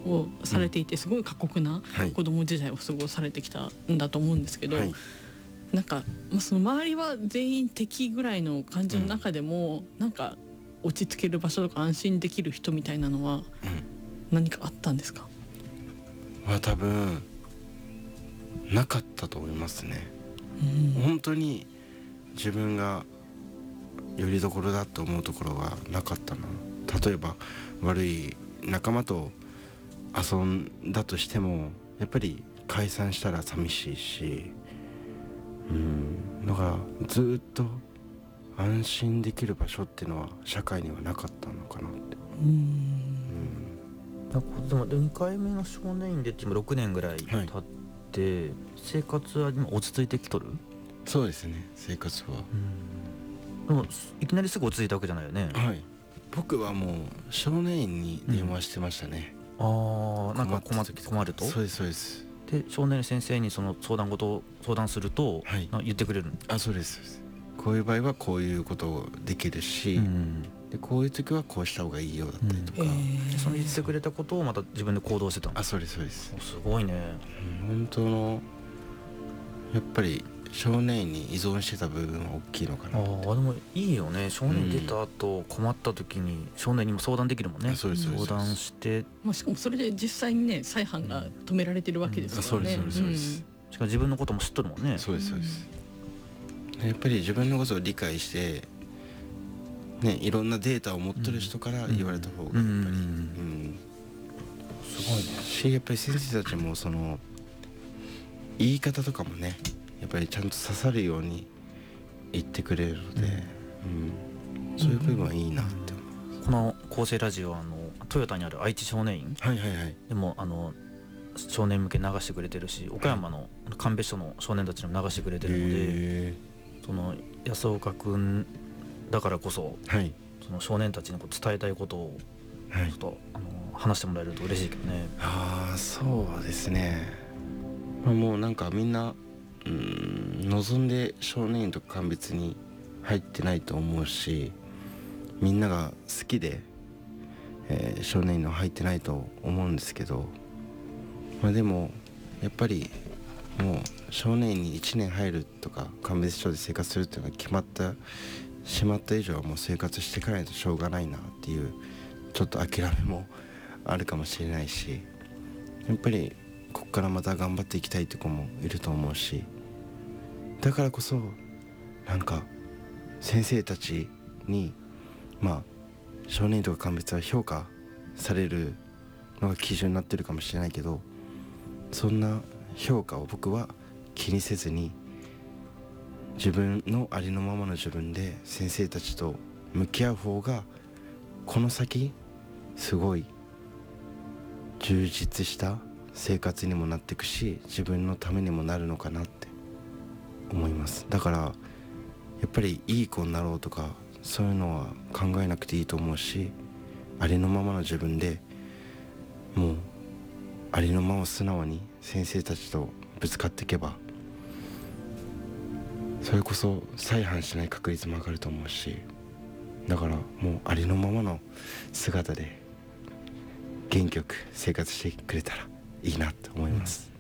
をされていて、すごい過酷な子供時代を過ごされてきたんだと思うんですけど、なんか、その周りは全員敵ぐらいの感じの中でも、なんか落ち着ける場所とか安心できる人みたいなのは何かあったんですか？ は多分なかったと思いますね。本当に自分がよりどころだと思うところがなかったな。例えば悪い仲間と遊んだとしてもやっぱり解散したら寂しいし、だからずっと安心できる場所っていうのは社会にはなかったのかなって。 でも2回目の少年院で今6年ぐらい経って、生活は今落ち着いてきとる？ そうですね、生活は。 でもいきなりすぐ落ち着いたわけじゃないよね。 僕はもう少年院に電話してましたね。 なんか困ると。 そうですそうです。 で少年先生にその相談すると、言ってくれる。 そうです。こういう場合はこういうことできるし、でこういう時はこうした方がいいよだったりとか、 その言ってくれたことをまた自分で行動してたの？ そうですそうです。 すごいね。 本当のやっぱり少年院に依存してた部分は大きいのかな。 でもいいよね。少年出た後、困った時に少年にも相談できるもんね。相談して、 しかもそれで実際にね再犯が止められてるわけですからね。 そうですしかも自分のことも知っとるもんね。 そうですそうです。やっぱり自分のことを理解してね、いろんなデータを持ってる人から言われた方がやっぱりすごいね。しやっぱり先生たちもその言い方とかもねやっぱりちゃんと刺さるように言ってくれるので、そういう部分はいいなって思う。 この厚生ラジオはトヨタにある愛知少年院でも少年向け流してくれてるし、岡山の鑑別所の少年たちにも流してくれてるので、その安岡くんだからこそ、その少年たちに伝えたいことをちょっと、話してもらえると嬉しいけどね。 そうですね。もうなんかみんな望んで少年院とか鑑別に入ってないと思うし、みんなが好きで、少年院の入ってないと思うんですけど、でもやっぱりもう少年院に1年入るとか鑑別所で生活するっていうのが決まってしまった以上はもう生活していかないとしょうがないなっていうちょっと諦めもあるかもしれないし、やっぱりこっからまた頑張っていきたいって子もいると思うし、だからこそなんか先生たちに少年院とか鑑別は評価されるのが基準になってるかもしれないけど、そんな評価を僕は気にせずに自分のありのままの自分で先生たちと向き合う方がこの先すごい充実した生活にもなっていくし、自分のためにもなるのかなって思います。だからやっぱりいい子になろうとかそういうのは考えなくていいと思うし、ありのままの自分でもうありのまま素直に先生たちとぶつかっていけば、それこそ再犯しない確率も上がると思うし、だからもうありのままの姿で元気よく生活してくれたらいいなと思います。